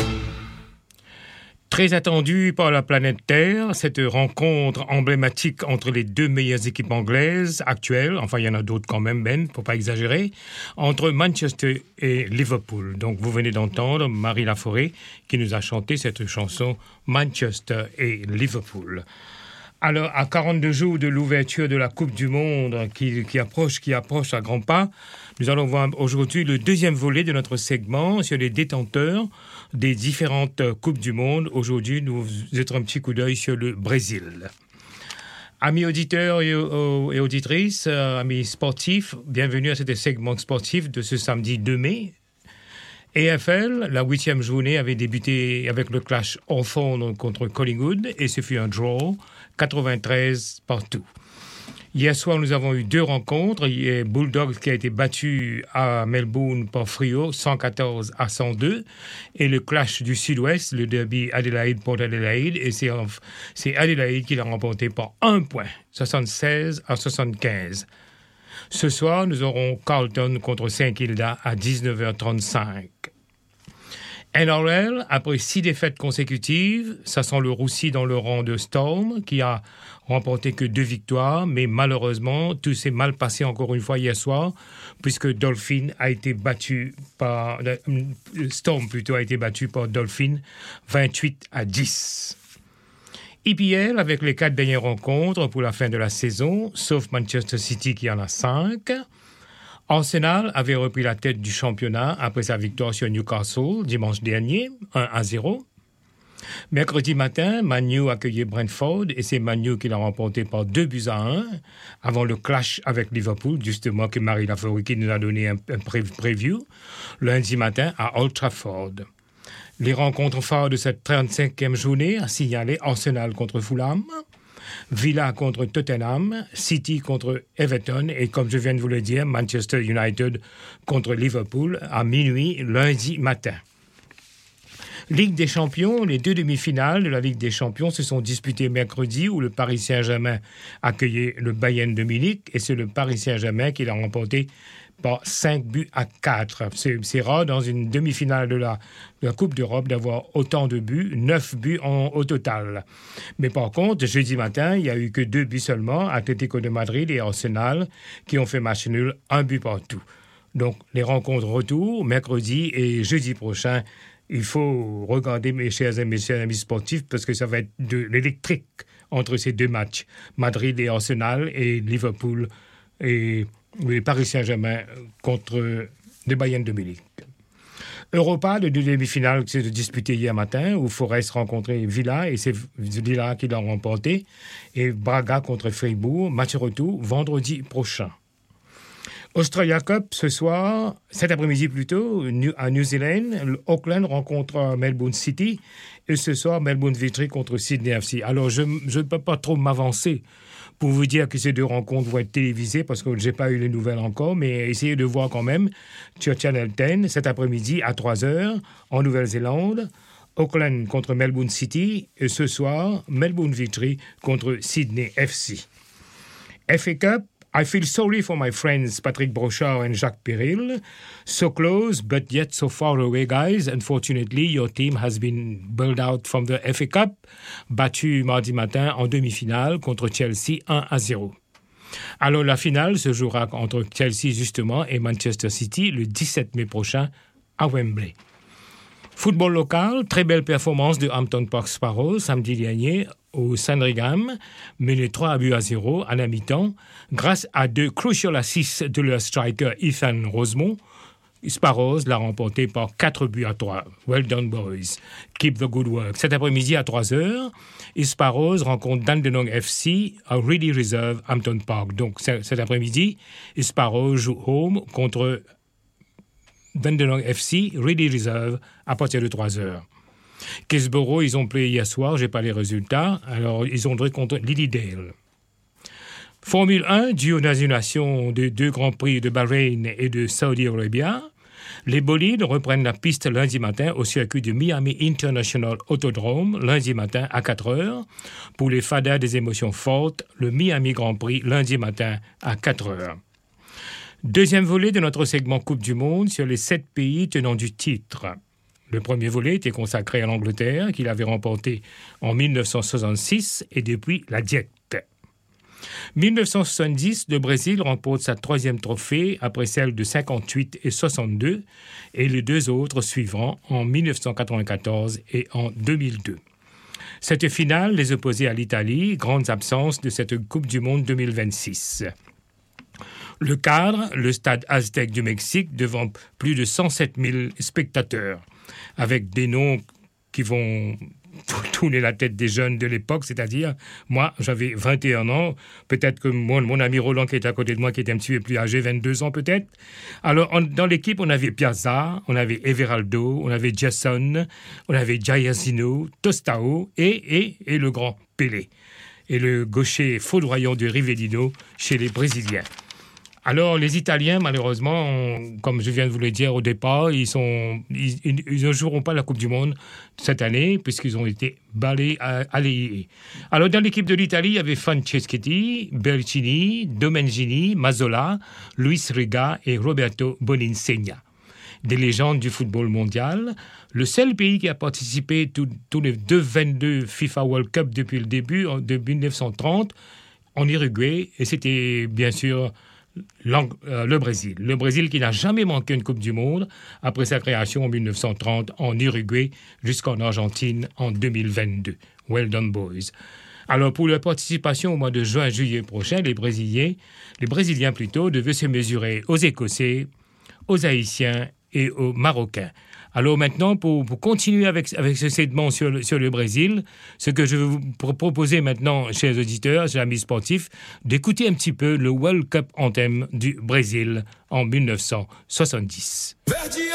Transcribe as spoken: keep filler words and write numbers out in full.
Très attendue par la planète Terre, cette rencontre emblématique entre les deux meilleures équipes anglaises actuelles, enfin il y en a d'autres quand même, Ben, faut pas exagérer, entre Manchester et Liverpool. Donc vous venez d'entendre Marie Laforêt qui nous a chanté cette chanson Manchester et Liverpool. Alors, à quarante-deux jours de l'ouverture de la Coupe du Monde qui, qui approche, qui approche à grands pas, nous allons voir aujourd'hui le deuxième volet de notre segment sur les détenteurs des différentes Coupes du Monde. Aujourd'hui, nous jetons un petit coup d'œil sur le Brésil. Amis auditeurs et, et auditrices, euh, amis sportifs, bienvenue à ce segment sportif de ce samedi deux mai. A F L, la huitième journée avait débuté avec le clash Hawthorn contre Collingwood et ce fut un draw, quatre-vingt-treize partout. Hier soir, nous avons eu deux rencontres. Il y a Bulldogs qui a été battu à Melbourne par Freo, cent quatorze à cent deux. Et le clash du Sud-Ouest, le derby Adelaide-Port Adelaide. Et c'est, c'est Adelaide qui l'a remporté par un point, soixante-seize à soixante-quinze. Ce soir, nous aurons Carlton contre Saint Kilda à dix-neuf heures trente-cinq. N R L, après six défaites consécutives, ça sent le roussi dans le rang de Storm, qui a remporté que deux victoires, mais malheureusement, tout s'est mal passé encore une fois hier soir, puisque Dolphin a été battu par... Euh, Storm, plutôt, a été battu par Dolphin, vingt-huit à dix. E P L, avec les quatre dernières rencontres pour la fin de la saison, sauf Manchester City qui en a cinq. Arsenal avait repris la tête du championnat après sa victoire sur Newcastle dimanche dernier, un à zéro. Mercredi matin, Man U accueillait Brentford et c'est Man U qui l'a remporté par deux buts à un avant le clash avec Liverpool, justement que Marie Laforêt qui nous a donné un, un preview, lundi matin à Old Trafford. Les rencontres phares de cette trente-cinquième journée a signalé Arsenal contre Fulham, Villa contre Tottenham, City contre Everton et, comme je viens de vous le dire, Manchester United contre Liverpool à minuit lundi matin. Ligue des Champions, les deux demi-finales de la Ligue des Champions se sont disputées mercredi où le Paris Saint-Germain accueillait le Bayern de Munich et c'est le Paris Saint-Germain qui l'a remporté par cinq buts à quatre. C'est, c'est rare dans une demi-finale de la, de la Coupe d'Europe d'avoir autant de buts, neuf buts en, au total. Mais par contre, jeudi matin, il n'y a eu que deux buts seulement, Atlético de Madrid et Arsenal, qui ont fait match nul, un but partout. Donc, les rencontres retour, mercredi et jeudi prochain, il faut regarder, mes chers et mes chers amis sportifs, parce que ça va être de l'électrique entre ces deux matchs, Madrid et Arsenal et Liverpool et... Oui, Paris Saint-Germain contre le Bayern de Munich. Europa, de deux demi-finales qui s'est disputé hier matin, où Forest rencontrait Villa, et c'est Villa qui l'a remporté, et Braga contre Fribourg, match retour vendredi prochain. Australia Cup, ce soir, cet après-midi plutôt, à New Zealand, Auckland rencontre Melbourne City, et ce soir, Melbourne Victory contre Sydney F C. Alors, je ne peux pas trop m'avancer pour vous dire que ces deux rencontres vont être télévisées parce que je n'ai pas eu les nouvelles encore, mais essayez de voir quand même sur Channel dix cet après-midi à trois heures en Nouvelle-Zélande, Auckland contre Melbourne City et ce soir, Melbourne Victory contre Sydney F C. F A Cup, I feel sorry for my friends Patrick Brochard and Jacques Peril. So close, but yet so far away, guys. Unfortunately, your team has been bowled out from the F A Cup, battu mardi matin en demi-finale contre Chelsea un à zéro. Alors, la finale se jouera entre Chelsea, justement, et Manchester City le dix-sept mai prochain à Wembley. Football local, très belle performance de Hampton Park Sparrows samedi dernier au Sandringham, mené trois buts à zéro à la mi-temps, grâce à deux crucial assists de leur striker Ethan Rosemont. Sparrows l'a remporté par quatre buts à trois. Well done, boys. Keep the good work. Cet après-midi à trois heures, Sparrows rencontre Dandenong F C à Reedy Reserve, Hampton Park. Donc cet après-midi, Sparrows joue home contre Dandenong F C, Reedy Reserve, à partir de trois heures. Kesborough, ils ont playé hier soir, je n'ai pas les résultats, alors ils ont joué contre Lilydale. Formule un, dû aux annulations de deux Grands Prix de Bahreïn et de Saudi Arabia, les bolides reprennent la piste lundi matin au circuit du Miami International Autodrome, lundi matin à quatre heures. Pour les fadas des émotions fortes, le Miami Grand Prix, lundi matin à quatre heures. Deuxième volet de notre segment Coupe du Monde sur les sept pays tenants du titre. Le premier volet était consacré à l'Angleterre, qu'il avait remporté en dix-neuf cent soixante-six, et depuis la diète. dix-neuf cent soixante-dix, le Brésil remporte sa troisième trophée après celle de cinquante-huit et soixante-deux, et les deux autres suivront en dix-neuf cent quatre-vingt-quatorze et en deux mille deux. Cette finale les opposait à l'Italie, grandes absences de cette Coupe du Monde deux mille vingt-six. Le cadre, le stade Aztec du Mexique, devant plus de cent sept mille spectateurs, avec des noms qui vont tourner la tête des jeunes de l'époque, c'est-à-dire, moi, j'avais vingt et un ans, peut-être que mon, mon ami Roland qui était à côté de moi, qui était un petit peu plus âgé, vingt-deux ans peut-être. Alors, on, dans l'équipe, on avait Piazza, on avait Everaldo, on avait Jason, on avait Jairzinho, Tostao et, et, et le grand Pelé. Et le gaucher foudroyant de Rivellino chez les Brésiliens. Alors, les Italiens, malheureusement, ont, comme je viens de vous le dire au départ, ils, sont, ils, ils ne joueront pas la Coupe du Monde cette année, puisqu'ils ont été balayés à, à l'E I. Alors, dans l'équipe de l'Italie, il y avait Franceschetti, Bercini, Domengini, Mazzola, Luis Riga et Roberto Boninsegna. Des légendes du football mondial. Le seul pays qui a participé tous les deux vingt-deux FIFA World Cup depuis le début, de dix-neuf cent trente, en Uruguay, et c'était bien sûr le Brésil. Le Brésil qui n'a jamais manqué une Coupe du Monde après sa création en dix-neuf cent trente en Uruguay jusqu'en Argentine en deux mille vingt-deux. Well done, boys. Alors, pour leur participation au mois de juin-juillet prochain, les Brésiliens, les Brésiliens plutôt, devaient se mesurer aux Écossais, aux Haïtiens et aux Marocains. Alors maintenant, pour, pour continuer avec, avec ce segment sur le, sur le Brésil, ce que je vais vous proposer maintenant, chers auditeurs, chers amis sportifs, d'écouter un petit peu le World Cup Anthem du Brésil en dix-neuf cent soixante-dix.